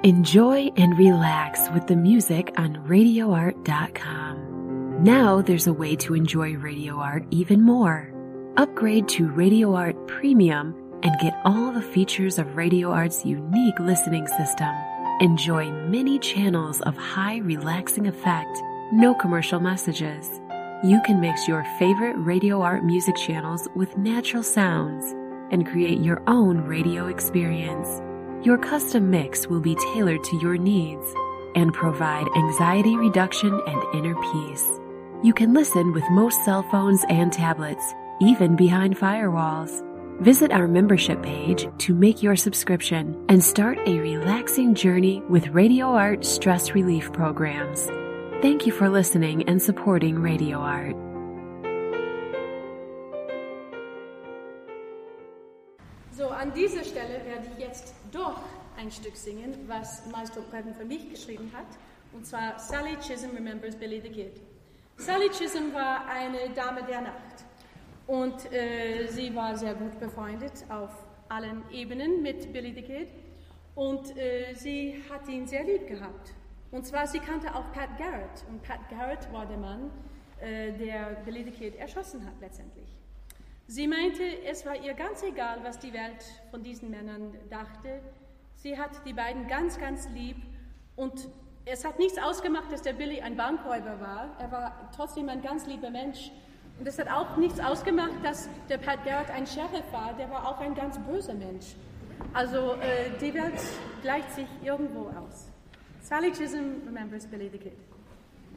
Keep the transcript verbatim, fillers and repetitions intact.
Enjoy and relax with the music on radio art dot com. Now there's a way to enjoy Radio Art even more. Upgrade to Radio Art Premium and get all the features of Radio Art's unique listening system. Enjoy many channels of high relaxing effect, no commercial messages. You can mix your favorite Radio Art music channels with natural sounds and create your own radio experience. Your custom mix will be tailored to your needs and provide anxiety reduction and inner peace. You can listen with most cell phones and tablets, even behind firewalls. Visit our membership page to make your subscription and start a relaxing journey with Radio Art stress relief programs. Thank you for listening and supporting Radio Art. So, an dieser Stelle werde ich jetzt doch ein Stück singen, was Maestro Previn für mich geschrieben hat, und zwar Sally Chisholm Remembers Billy the Kid. Sally Chisholm war eine Dame der Nacht und äh, sie war sehr gut befreundet auf allen Ebenen mit Billy the Kid und äh, sie hat ihn sehr lieb gehabt. Und zwar, sie kannte auch Pat Garrett und Pat Garrett war der Mann, äh, der Billy the Kid erschossen hat letztendlich. Sie meinte, es war ihr ganz egal, was die Welt von diesen Männern dachte. Sie hat die beiden ganz, ganz lieb und es hat nichts ausgemacht, dass der Billy ein Bankräuber war. Er war trotzdem ein ganz lieber Mensch. Und es hat auch nichts ausgemacht, dass der Pat Garrett ein Sheriff war. Der war auch ein ganz böser Mensch. Also äh, die Welt gleicht sich irgendwo aus. Sally Chisholm remembers Billy the Kid.